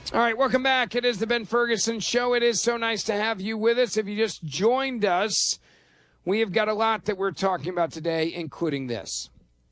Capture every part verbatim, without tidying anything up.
All right, welcome back. It is the Ben Ferguson Show. It is so nice to have you with us. If you just joined us, we have got a lot that we're talking about today, including this.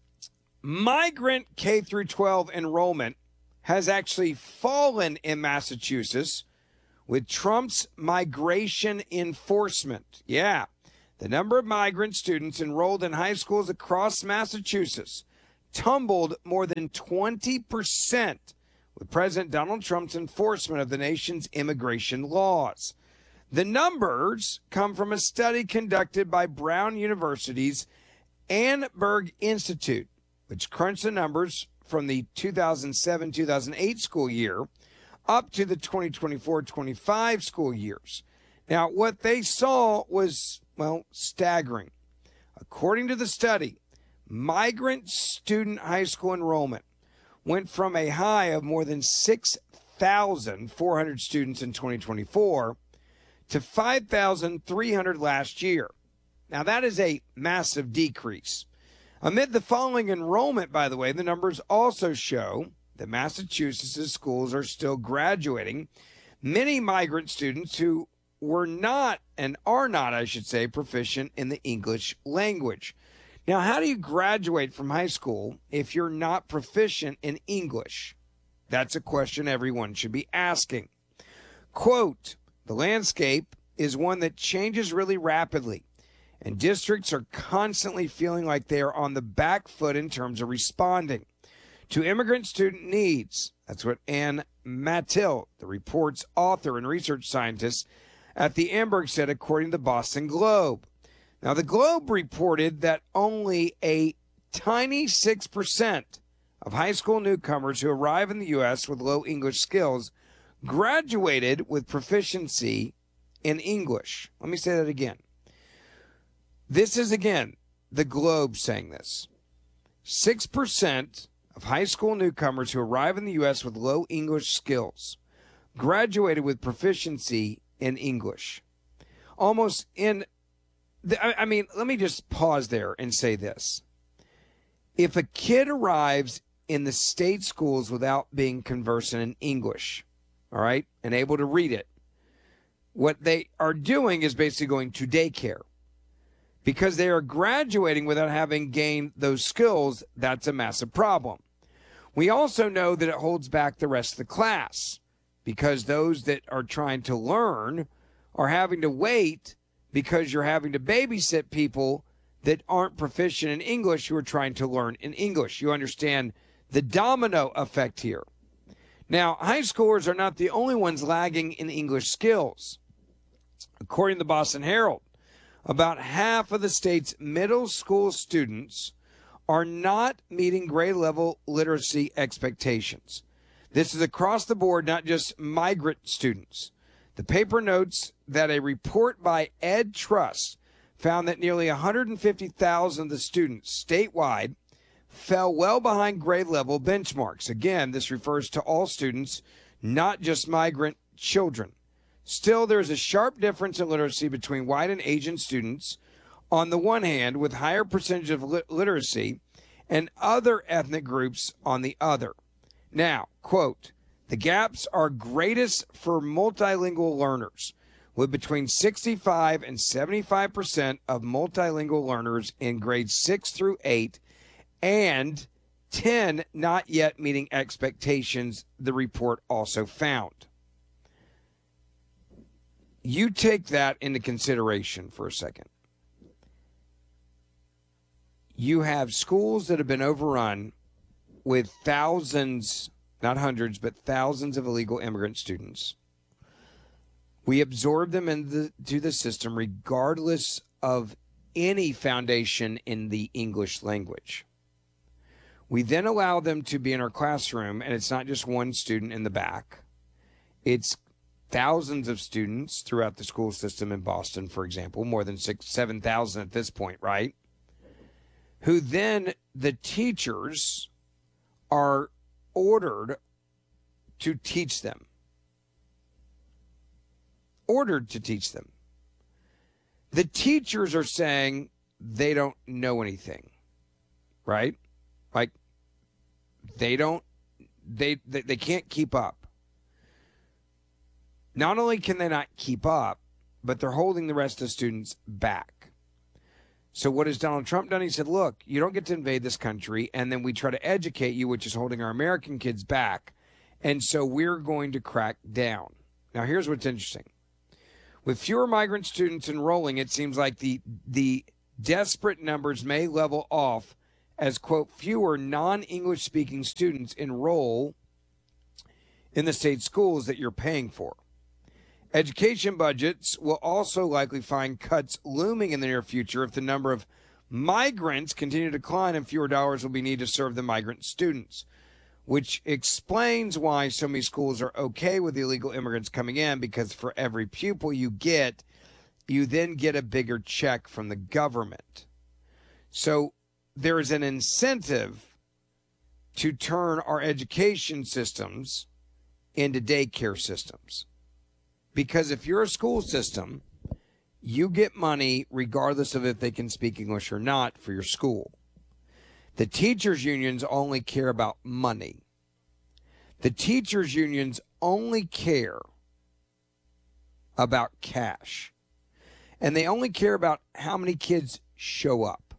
Migrant K through twelve enrollment has actually fallen in Massachusetts with Trump's migration enforcement. Yeah, the number of migrant students enrolled in high schools across Massachusetts tumbled more than twenty percent with President Donald Trump's enforcement of the nation's immigration laws. The numbers come from a study conducted by Brown University's Annenberg Institute, which crunched the numbers from the two thousand seven two thousand eight school year up to the twenty twenty-four twenty-five school years. Now, what they saw was, well, staggering. According to the study, migrant student high school enrollment went from a high of more than six thousand four hundred students in twenty twenty-four to five thousand three hundred last year. Now, that is a massive decrease. Amid the falling enrollment, by the way, the numbers also show that Massachusetts' schools are still graduating many migrant students who were not, and are not, I should say, proficient in the English language. Now, how do you graduate from high school if you're not proficient in English? That's a question everyone should be asking. Quote, the landscape is one that changes really rapidly, and districts are constantly feeling like they are on the back foot in terms of responding to immigrant student needs. That's what Ann Mattil, the report's author and research scientist at the Annenberg, said, according to the Boston Globe. Now, the Globe reported that only a tiny six percent of high school newcomers who arrive in the U S with low English skills graduated with proficiency in English. Let me say that again. This is, again, the Globe saying this. six percent of high school newcomers who arrive in the U S with low English skills graduated with proficiency in English. Almost in I mean, let me just pause there and say this. If a kid arrives in the state schools without being conversant in English, all right, and able to read it, what they are doing is basically going to daycare. Because they are graduating without having gained those skills, that's a massive problem. We also know that it holds back the rest of the class because those that are trying to learn are having to wait because you're having to babysit people that aren't proficient in English who are trying to learn in English. You understand the domino effect here. Now, high schoolers are not the only ones lagging in English skills. According to the Boston Herald, about half of the state's middle school students are not meeting grade level literacy expectations. This is across the board, not just migrant students. The paper notes that a report by Ed Trust found that nearly one hundred fifty thousand of the students statewide fell well behind grade level benchmarks. Again, this refers to all students, not just migrant children. Still, there is a sharp difference in literacy between white and Asian students on the one hand, with higher percentage of lit- literacy, and other ethnic groups on the other. Now, quote, the gaps are greatest for multilingual learners, with between sixty-five and seventy-five percent of multilingual learners in grades six through eight and ten not yet meeting expectations, the report also found. You take that into consideration for a second. You have schools that have been overrun with thousands, not hundreds, but thousands of illegal immigrant students. We absorb them into the, the system regardless of any foundation in the English language. We then allow them to be in our classroom, and it's not just one student in the back. It's thousands of students throughout the school system in Boston, for example, more than six, seven thousand at this point, right? Who then the teachers are ordered to teach them. Ordered to teach them. The teachers are saying they don't know anything, right? Like they don't, they they, they can't keep up. Not only can they not keep up, but they're holding the rest of the students back. So what has Donald Trump done? He said, look, you don't get to invade this country, and then we try to educate you, which is holding our American kids back. And so we're going to crack down. Now, here's what's interesting. With fewer migrant students enrolling, it seems like the the desperate numbers may level off as, quote, fewer non-English speaking students enroll in the state schools that you're paying for. Education budgets will also likely find cuts looming in the near future if the number of migrants continue to decline and fewer dollars will be needed to serve the migrant students, which explains why so many schools are okay with illegal immigrants coming in, because for every pupil you get, you then get a bigger check from the government. So there is an incentive to turn our education systems into daycare systems. Because if you're a school system, you get money regardless of if they can speak English or not for your school. The teachers' unions only care about money. The teachers' unions only care about cash. And they only care about how many kids show up.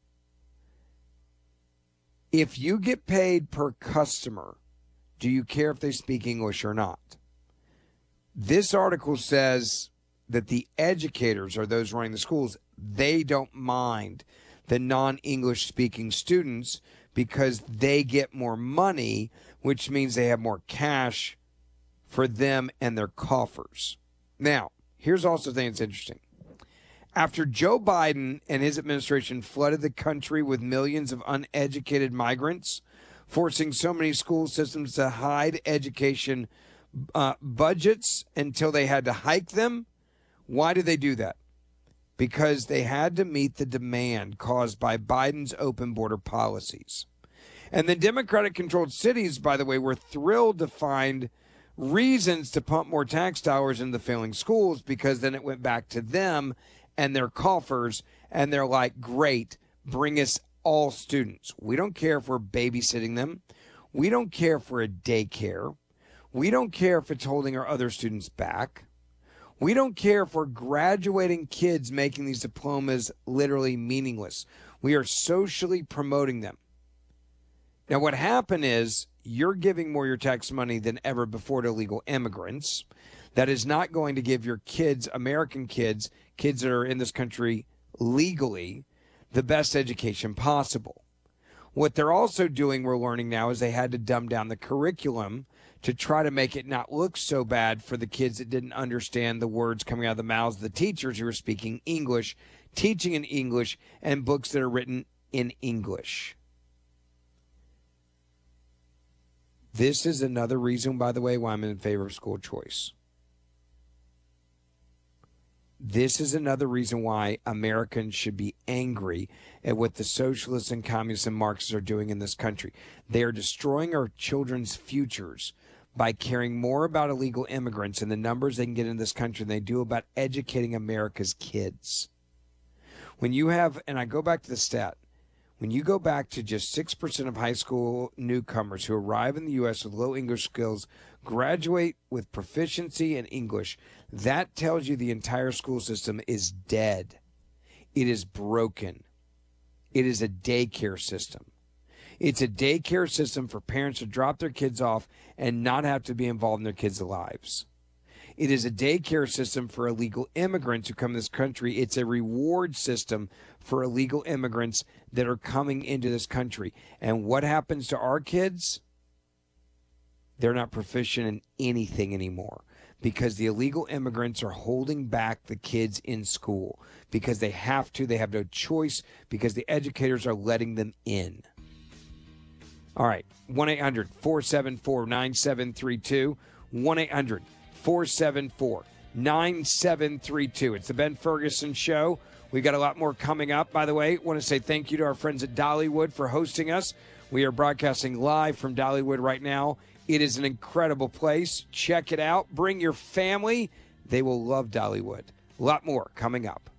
If you get paid per customer, do you care if they speak English or not? This article says that the educators are those running the schools. They don't mind the non-English speaking students because they get more money, which means they have more cash for them and their coffers. Now, here's also the thing that's interesting. After Joe Biden and his administration flooded the country with millions of uneducated migrants, forcing so many school systems to hide education uh, budgets until they had to hike them, why did they do that? Because they had to meet the demand caused by Biden's open border policies. And the Democratic-controlled cities, by the way, were thrilled to find reasons to pump more tax dollars into the failing schools, because then it went back to them and their coffers, and they're like, great, bring us all students. We don't care if we're babysitting them. We don't care if we're a daycare. We don't care if it's holding our other students back. We don't care if we're graduating kids, making these diplomas literally meaningless. We are socially promoting them. Now, what happened is you're giving more your tax money than ever before to illegal immigrants. That is not going to give your kids, American kids, kids that are in this country legally, the best education possible. What they're also doing, we're learning now, is they had to dumb down the curriculum to try to make it not look so bad for the kids that didn't understand the words coming out of the mouths of the teachers who were speaking English, teaching in English, and books that are written in English. This is another reason, by the way, why I'm in favor of school choice. This is another reason why Americans should be angry at what the socialists and communists and Marxists are doing in this country. They are destroying our children's futures by caring more about illegal immigrants and the numbers they can get in this country than they do about educating America's kids. When you have, and I go back to the stat, when you go back to just six percent of high school newcomers who arrive in the U S with low English skills graduate with proficiency in English, that tells you the entire school system is dead. It is broken. It is a daycare system. It's a daycare system for parents to drop their kids off and not have to be involved in their kids' lives. It is a daycare system for illegal immigrants who come to this country. It's a reward system for illegal immigrants that are coming into this country. And what happens to our kids? They're not proficient in anything anymore because the illegal immigrants are holding back the kids in school because they have to. They have no choice because the educators are letting them in. All right, one eight hundred four seven four nine seven three two, one eight hundred four seven four nine seven three two. It's the Ben Ferguson Show. We've got a lot more coming up. By the way, I want to say thank you to our friends at Dollywood for hosting us. We are broadcasting live from Dollywood right now. It is an incredible place. Check it out. Bring your family. They will love Dollywood. A lot more coming up.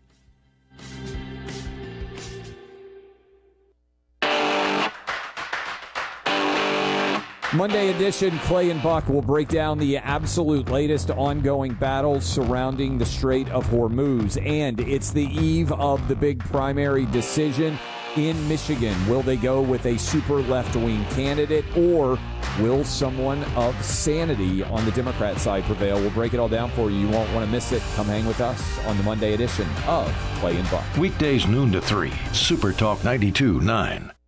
Monday edition, Clay and Buck will break down the absolute latest ongoing battles surrounding the Strait of Hormuz. And it's the eve of the big primary decision in Michigan. Will they go with a super left-wing candidate, or will someone of sanity on the Democrat side prevail? We'll break it all down for you. You won't want to miss it. Come hang with us on the Monday edition of Clay and Buck. Weekdays noon to three, Super Talk ninety-two point nine.